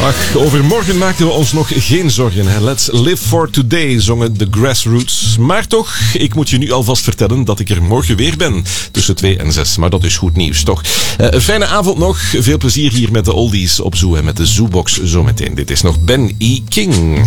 Ach, over morgen maakten we ons nog geen zorgen. Hè. Let's live for today, zongen de Grassroots. Maar toch, ik moet je nu alvast vertellen dat ik er morgen weer ben. Tussen 2 en 6. Maar dat is goed nieuws, toch? Een fijne avond nog. Veel plezier hier met de oldies op Zoo en met de Zoobox zometeen. Dit is nog Ben E. King.